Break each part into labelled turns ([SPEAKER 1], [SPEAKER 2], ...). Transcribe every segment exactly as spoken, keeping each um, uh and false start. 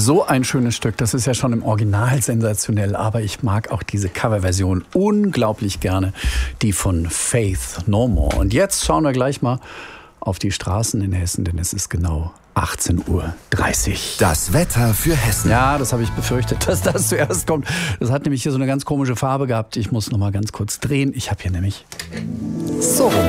[SPEAKER 1] So ein schönes Stück, das ist ja schon im Original sensationell, aber ich mag auch diese Coverversion unglaublich gerne, die von Faith No More. Und jetzt schauen wir gleich mal auf die Straßen in Hessen, denn es ist genau achtzehn Uhr dreißig.
[SPEAKER 2] Das Wetter für Hessen.
[SPEAKER 1] Ja, das habe ich befürchtet, dass das zuerst kommt. Das hat nämlich hier so eine ganz komische Farbe gehabt. Ich muss noch mal ganz kurz drehen. Ich habe hier nämlich so rum.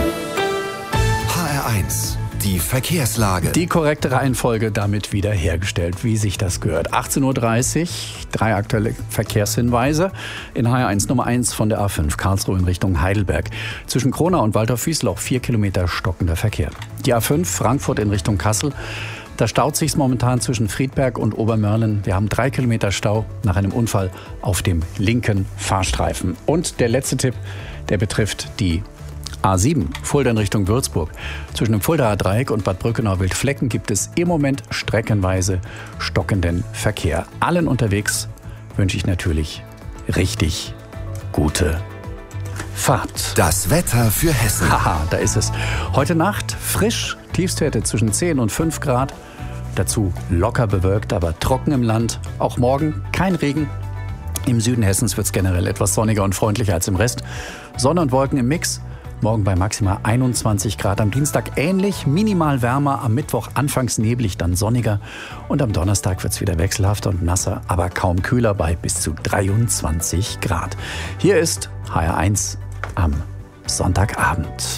[SPEAKER 2] H R eins. Die Verkehrslage.
[SPEAKER 1] Die korrekte Reihenfolge damit wiederhergestellt, wie sich das gehört. achtzehn Uhr dreißig, drei aktuelle Verkehrshinweise. In H R eins Nummer eins von der A fünf, Karlsruhe in Richtung Heidelberg. Zwischen Kronau und Walter-Füßloch vier Kilometer stockender Verkehr. Die A fünf, Frankfurt in Richtung Kassel. Da staut sich's momentan zwischen Friedberg und Obermörlen. Wir haben drei Kilometer Stau nach einem Unfall auf dem linken Fahrstreifen. Und der letzte Tipp, der betrifft die A sieben, Fulda in Richtung Würzburg. Zwischen dem Fuldaer Dreieck und Bad Brückenau-Wildflecken gibt es im Moment streckenweise stockenden Verkehr. Allen unterwegs wünsche ich natürlich richtig gute Fahrt.
[SPEAKER 2] Das Wetter für Hessen.
[SPEAKER 1] Haha, da ist es. Heute Nacht frisch, Tiefstwerte zwischen zehn und fünf Grad. Dazu locker bewölkt, aber trocken im Land. Auch morgen kein Regen. Im Süden Hessens wird es generell etwas sonniger und freundlicher als im Rest. Sonne und Wolken im Mix. Morgen bei maximal einundzwanzig Grad. Am Dienstag ähnlich, minimal wärmer. Am Mittwoch anfangs neblig, dann sonniger. Und am Donnerstag wird es wieder wechselhafter und nasser, aber kaum kühler bei bis zu dreiundzwanzig Grad. Hier ist H R eins am Sonntagabend.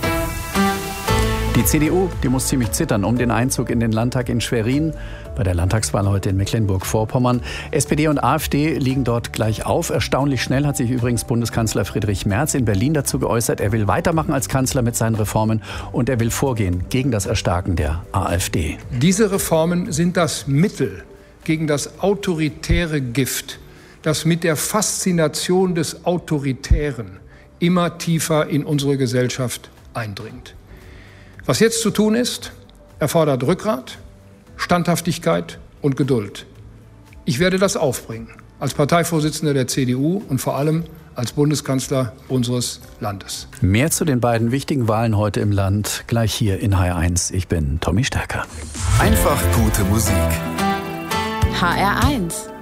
[SPEAKER 1] Die C D U, die muss ziemlich zittern um den Einzug in den Landtag in Schwerin. Bei der Landtagswahl heute in Mecklenburg-Vorpommern. S P D und AfD liegen dort gleich auf. Erstaunlich schnell hat sich übrigens Bundeskanzler Friedrich Merz in Berlin dazu geäußert. Er will weitermachen als Kanzler mit seinen Reformen und er will vorgehen gegen das Erstarken der AfD.
[SPEAKER 3] Diese Reformen sind das Mittel gegen das autoritäre Gift, das mit der Faszination des Autoritären immer tiefer in unsere Gesellschaft eindringt. Was jetzt zu tun ist, erfordert Rückgrat, Standhaftigkeit und Geduld. Ich werde das aufbringen, als Parteivorsitzender der C D U und vor allem als Bundeskanzler unseres Landes.
[SPEAKER 1] Mehr zu den beiden wichtigen Wahlen heute im Land gleich hier in H R eins. Ich bin Tommy Stärker.
[SPEAKER 2] Einfach gute Musik.
[SPEAKER 4] H R eins.